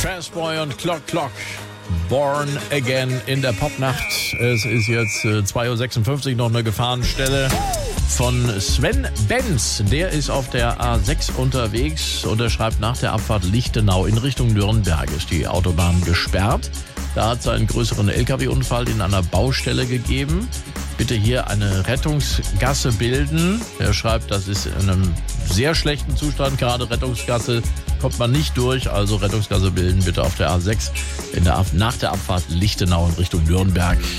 Fastboy und Clock Clock. Born Again in der Popnacht. Es ist jetzt 2.56 Uhr, noch eine Gefahrenstelle von Sven Benz. Der ist auf der A6 unterwegs und er schreibt, nach der Abfahrt Lichtenau in Richtung Nürnberg ist die Autobahn gesperrt. Da hat es einen größeren LKW-Unfall in einer Baustelle gegeben. Bitte hier eine Rettungsgasse bilden. Er schreibt, das ist in einem sehr schlechten Zustand. Gerade Rettungsgasse kommt man nicht durch. Also Rettungsgasse bilden bitte auf der A6 nach der Abfahrt Lichtenau in Richtung Nürnberg.